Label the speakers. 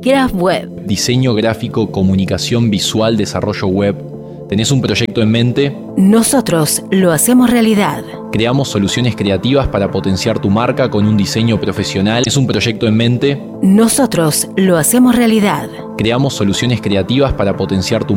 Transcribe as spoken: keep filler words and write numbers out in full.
Speaker 1: Graph Web.
Speaker 2: Diseño gráfico, comunicación visual, desarrollo web. ¿Tenés un proyecto en mente?
Speaker 1: Nosotros lo hacemos realidad.
Speaker 2: Creamos soluciones creativas para potenciar tu marca con un diseño profesional. ¿Es un proyecto en mente?
Speaker 1: Nosotros lo hacemos realidad.
Speaker 2: Creamos soluciones creativas para potenciar tu